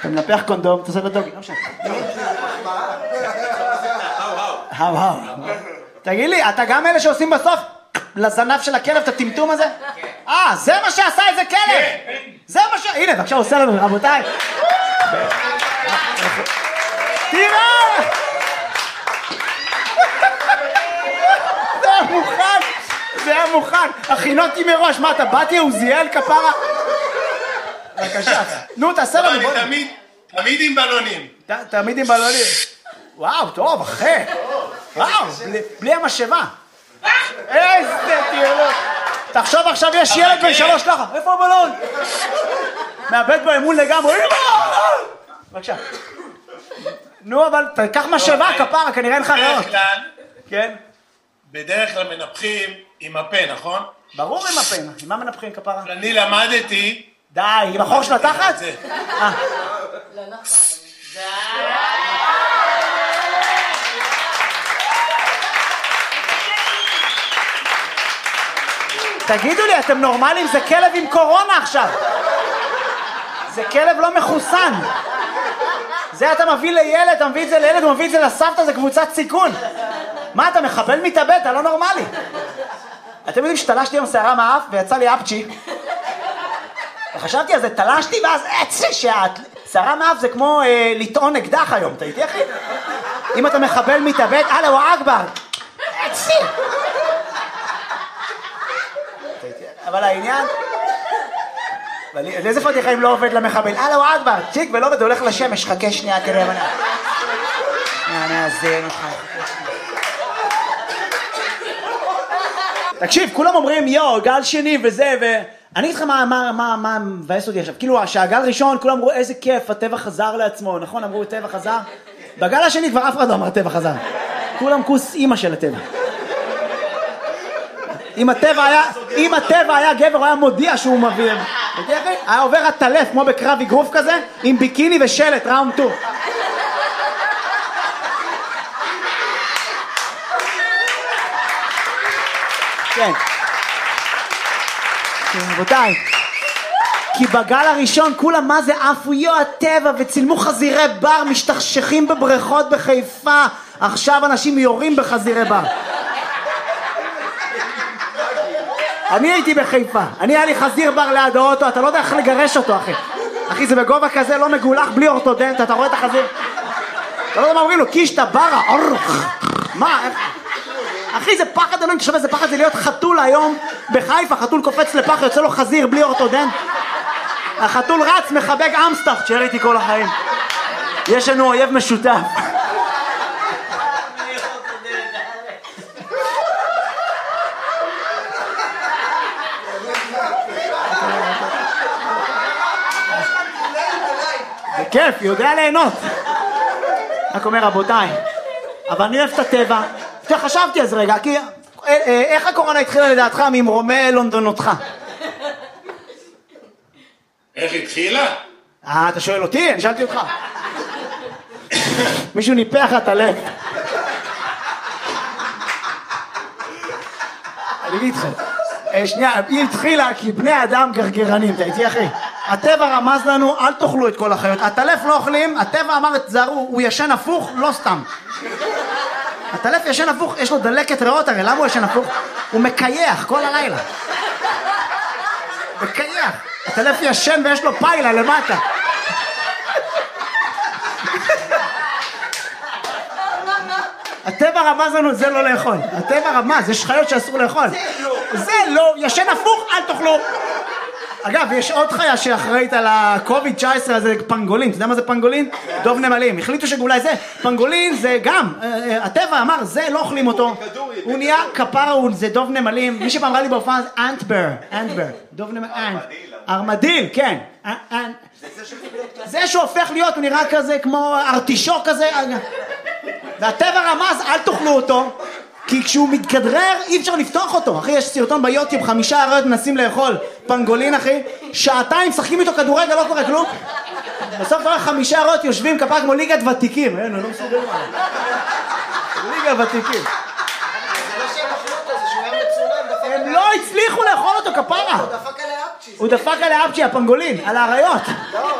אתה מנפח קונדום, אתה עושה לו דוגי, לא משנה. האו. תגיד לי, אתה גם אלה שעושים בסוף לזנב של הכלב את הטמטום הזה? זה מה שעשה איזה כלב! זה מה ש... הנה, בבקשה, עושה לנו, רבותיי. תראה! זה היה מוכן. הכינותי מראש, מה, אתה באתי עוזיאל כפרה? בבקשה. נו, תעשה לנו. אני תמיד עם בלונים. תמיד עם בלונים. וואו, טוב, אחי. וואו, בלי המשאבה. איזה טיולות. תחשוב עכשיו יש ילד בן 3 ככה. איפה הבלון? מאבד באמון לגמרי. בבקשה. נו, אבל תקח משאבה כפרה, כנראה אין לך רעות. כן? בדרך כלל מנפחים עם הפה, נכון? ברור עם הפה. עם מה מנפחים כפרה? אני למדתי... די, עם החור של התחת? לא נכון. תגידו לי, אתם נורמלים? זה כלב עם קורונה עכשיו. זה כלב לא מחוסן. זה אתה מביא לילד, אתה מביא את זה לילד, הוא מביא את זה לסבתא, זה קבוצת סיכון. מה, אתה מחבל מתאבד? אתה לא נורמלי. אתם יודעים שתלשתי עם שערה מהאף ויצא לי אפצ'י. וחשבתי על זה, תלשתי ואז שערה מהאף זה כמו לטעון אקדח היום, אתה איתי אחי? אם אתה מחבל מתאבד, אללהו אכבר. אבל העניין... איזה פתיחה אם לא עובד למחבל? אללהו אכבר, צ'יק ולא עובד, הולך לשמש, חכה שנייה כדי הבנה. נאזן אותך. תקשיב, כולם אומרים יו, גל שני וזה אני אגיד לך מה מבאס אותי עכשיו, כאילו שהגל ראשון כולם אמרו איזה כיף, הטבע חזר לעצמו, נכון? אמרו טבע חזר? בגל השני כבר אף אחד לא אמר טבע חזר, כולם כוס אימא של הטבע. אם הטבע היה גבר הוא היה מודיע שהוא מביא, היה עובר הטלף כמו בקרב אגרוף כזה עם ביקיני ושלט ראונד 2. כן. רבותיי, כי בגל הראשון כולם מה זה עפויו הטבע וצילמו חזירי בר משתכשכים בבריכות בחיפה, עכשיו אנשים יורים בחזירי בר. אני הייתי בחיפה, היה לי חזיר בר ליד האוטו, אתה לא יודע איך לגרש אותו אחי, זה בגובה כזה לא מגולח בלי אורתודנט, אתה רואה את החזיר? אתה לא יודע מה אומרים לו, קישטה ברה, מה, איך? אחי זה פחד אלוהים, תשמע איזה פחד זה להיות חתול היום בחיפה, חתול קופץ לפח, יוצא לו חזיר בלי אורתודנט. החתול רץ, מחבק אמסטח, תשאר איתי כל החיים. יש לנו אויב משותף. זה כיף, יודע ליהנות. רק אומר רבותיי, אבל אני אוהב את הטבע. חשבתי אז רגע, כי איך הקורונה התחילה לדעתך ממרומי לונדונותך? איך התחילה? אתה שואל אותי? אני שאלתי אותך. מישהו ניפח את הלב. אני אגיד לך, שנייה, היא התחילה כי בני אדם גרגרנים, אתה איתי אחי? הטבע רמז לנו, אל תאכלו את כל החיות. הטלף לא אוכלים, הטבע אמר, תזהרו, הוא ישן הפוך, לא סתם. הטלף ישן הפוך, יש לו דלקת ריאות, הרי למה הוא ישן הפוך? הוא מקייח כל הלילה. מקייח. הטלף ישן ויש לו פיילה למטה. הטבע רמז לנו, זה לא לאכול. הטבע רמז, יש חיות שאסור לאכול. זה לא, ישן הפוך, אל תאכלו. אגב, יש עוד חיה שאחראית על ה-COVID-19 הזה, פנגולין. אתה יודע מה זה פנגולין? דוב נמלים. החליטו שאולי זה, פנגולין זה גם, הטבע אמר, זה לא אוכלים אותו. הוא נהיה כפרה, זה דוב נמלים. מי שפעם ראה לי בהופעה, אנטבר, דוב נמלים, ארמדיל, כן. זה שהוא הופך להיות, הוא נראה כזה כמו ארטישוק כזה. והטבע רמז, אל תאכלו אותו. כי כשהוא מתכדרר אי אפשר לפתוח אותו. אחי, יש סרטון ביוטיוב, 5 אריות מנסים לאכול פנגולין אחי, שעתיים שחקים איתו כדורגל, לא קורה כלום. בסוף אתה רואה 5 אריות יושבים כפה כמו ליגת ותיקים. אין, לא מסוגלים עליהם. ליגת ותיקים. זה לא שהם אכלו אותו, זה שהוא היה מצולם. הם לא הצליחו לאכול אותו כפרה. הוא דפק עליה אפצ'י. הוא דפק עליה אפצ'י, הפנגולין, על האריות. לא,